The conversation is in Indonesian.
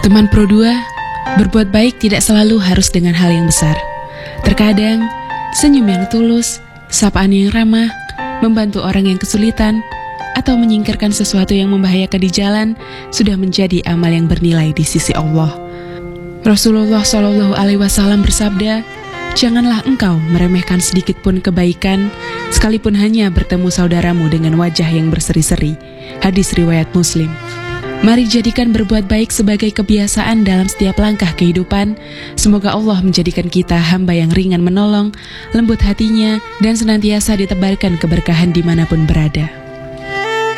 Teman Pro 2, berbuat baik tidak selalu harus dengan hal yang besar. Terkadang, senyum yang tulus, sapaan yang ramah, membantu orang yang kesulitan, atau menyingkirkan sesuatu yang membahayakan di jalan sudah menjadi amal yang bernilai di sisi Allah. Rasulullah SAW bersabda, "Janganlah engkau meremehkan sedikit pun kebaikan, sekalipun hanya bertemu saudaramu dengan wajah yang berseri-seri." Hadis riwayat Muslim. Mari jadikan berbuat baik sebagai kebiasaan dalam setiap langkah kehidupan. Semoga Allah menjadikan kita hamba yang ringan menolong, lembut hatinya, dan senantiasa ditebarkan keberkahan dimanapun berada.